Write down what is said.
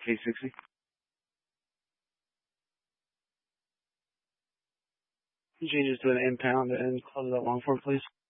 K60. Change it to an impound and close that long for it, please.